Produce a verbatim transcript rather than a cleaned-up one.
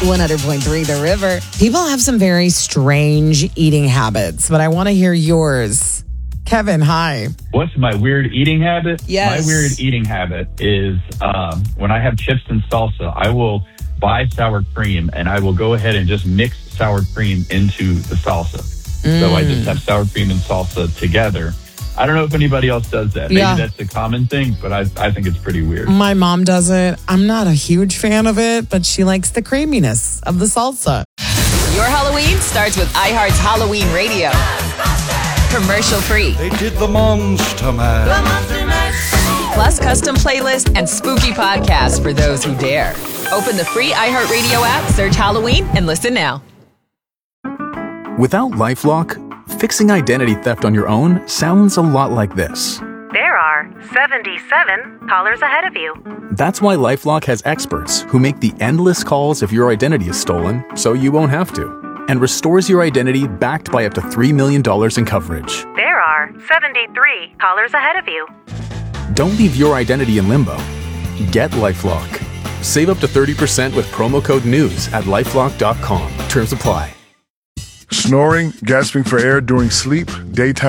one hundred point three The River. People have some very strange eating habits, but I want to hear yours. Kevin, hi. What's my weird eating habit? Yes. My weird eating habit is um, when I have chips and salsa, I will buy sour cream and I will go ahead and just mix sour cream into the salsa. Mm. So I just have sour cream and salsa together. I don't know if anybody else does that. Maybe yeah. that's a common thing, but I, I think it's pretty weird. My mom does it. I'm not a huge fan of it, but she likes the creaminess of the salsa. Your Halloween starts with iHeart's Halloween Radio. Commercial free. They did the Monster Mash. The Monster Mash. Plus custom playlists and spooky podcasts for those who dare. Open the free iHeartRadio app, search Halloween, and listen now. Without LifeLock, fixing identity theft on your own sounds a lot like this. There are seventy-seven callers ahead of you. That's why LifeLock has experts who make the endless calls if your identity is stolen, so you won't have to, and restores your identity backed by up to three million dollars in coverage. There are seventy-three callers ahead of you. Don't leave your identity in limbo. Get LifeLock. Save up to thirty percent with promo code NEWS at lifelock dot com. Terms apply. Snoring, gasping for air during sleep, daytime